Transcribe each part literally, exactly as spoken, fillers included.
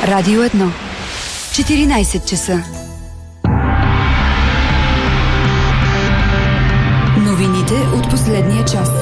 Радио едно. четиринайсет часа. Новините от последния час.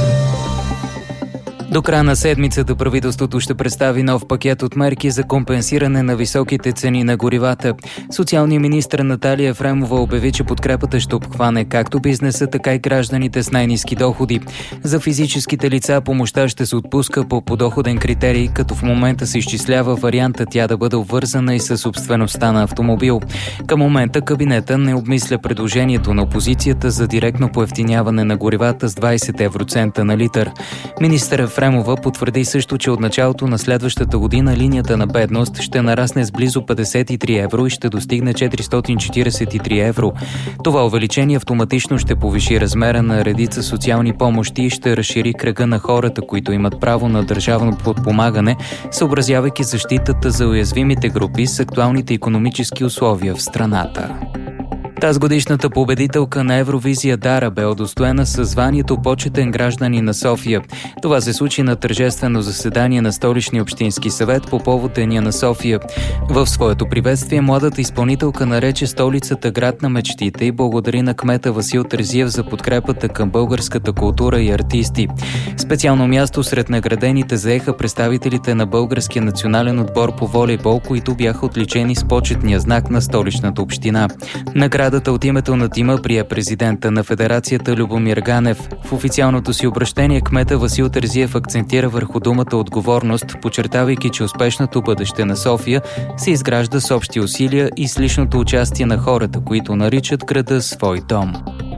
До края на седмицата правителството ще представи нов пакет от мерки за компенсиране на високите цени на горивата. Социалният министър Наталия Ефремова обяви, че подкрепата ще обхване както бизнеса, така и гражданите с най-ниски доходи. За физическите лица помощта ще се отпуска по подоходен критерий, като в момента се изчислява варианта тя да бъде обвързана и със собствеността на автомобил. Към момента кабинета не обмисля предложението на опозицията за директно поевтиняване на горивата с двайсет евроцента на литър. Министър Ефремова потвърди също, че от началото на следващата година линията на бедност ще нарасне с близо петдесет и три евро и ще достигне четиристотин четирийсет и три евро. Това увеличение автоматично ще повиши размера на редица социални помощи и ще разшири кръга на хората, които имат право на държавно подпомагане, съобразявайки защитата за уязвимите групи с актуалните икономически условия в страната. Тазгодишната победителка на Евровизия Дара бе удостоена със званието почетен гражданин на София. Това се случи на тържествено заседание на Столичния общински съвет по повод Деня на София. В своето приветствие младата изпълнителка нарече столицата град на мечтите и благодари на кмета Васил Терзиев за подкрепата към българската култура и артисти. Специално място сред наградените заеха представителите на българския национален отбор по волейбол, които бяха отличени с почетния знак на Столичната община. Наградата от името на тима прие президента на федерацията Любомир Ганев. В официалното си обращение кмета Васил Терзиев акцентира върху думата отговорност, подчертавайки, че успешното бъдеще на София се изгражда с общи усилия и с личното участие на хората, които наричат града свой дом.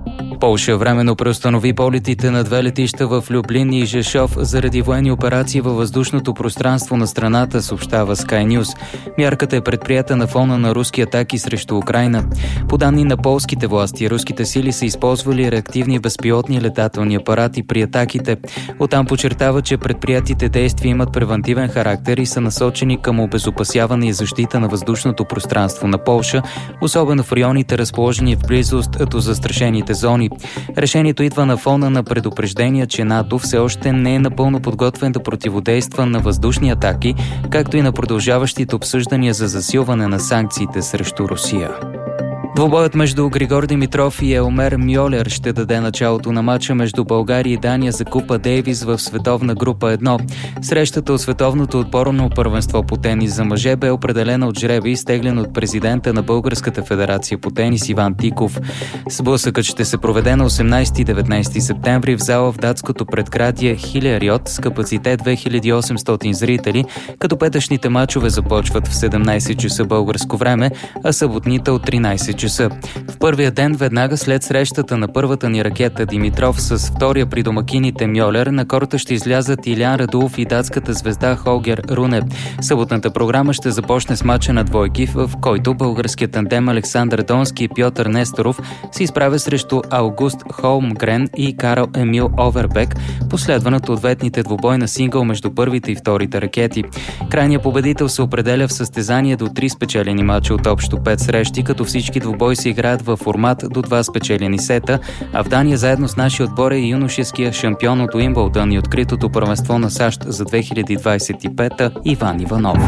Полша временно преустанови полетите на две летища в Люблин и Жешов заради военни операции във въздушното пространство на страната, съобщава Sky News. Мярката е предприета на фона на руски атаки срещу Украйна. По данни на полските власти, руските сили са използвали реактивни безпилотни летателни апарати при атаките. Оттам подчертава, че предприятите действия имат превантивен характер и са насочени към обезопасяване и защита на въздушното пространство на Полша, особено в районите, разположени в близост до застрашените зони. Решението идва на фона на предупреждения, че НАТО все още не е напълно подготвен да противодейства на въздушни атаки, както и на продължаващите обсъждания за засилване на санкциите срещу Русия. Двубоят между Григор Димитров и Елмер Мьолер ще даде началото на мача между България и Дания за Купа Дейвис в световна група едно. Срещата от световното отборно първенство по тенис за мъже бе определена от жребий, изтеглен от президента на Българската федерация по тенис Иван Тиков. Сблъсъкът ще се проведе на осемнайсети и деветнайсети септември в зала в датското предградие Хилериот с капацитет две хиляди и осемстотин зрители, като петъчните мачове започват в седемнайсет часа българско време, а съботните от тринайсет часа. В първия ден, веднага след срещата на първата ни ракета Димитров с втория при домакините Мьолер, на корта ще излязат Илян Радулов и датската звезда Холгер Руне. Съботната програма ще започне с мача на двойки, в който българският тандем Александър Донски и Пьотър Несторов се изправя срещу Аугуст Холмгрен и Карл Емил Овербек, последван от ответните двубой на сингъл между първите и вторите ракети. Крайният победител се определя в състезание до три спечелени мача от общо пет срещи, като всички двубой се играят във формат до два спечелени сета, а в Дания заедно с нашия отбор е юношеския шампион от Уимбълдън и откритото първенство на САЩ за две хиляди двайсет и пета Иван Иванов.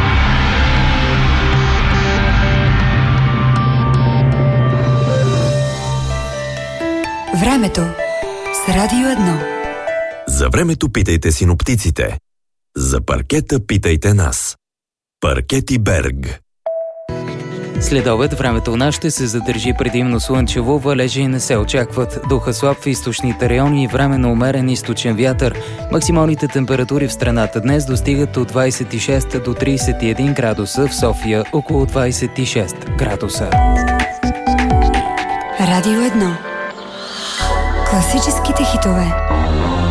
Времето с Радио едно. За времето питайте синоптиците. За паркета питайте нас. Паркети Берг. След обед времето у нас ще се задържи предимно слънчево, валежи не се очакват. Духа слаб в източните райони и временно умерен източен вятър. Максималните температури в страната днес достигат от двайсет и шест до трийсет и един градуса, в София около двайсет и шест градуса. Радио едно. Класическите хитове.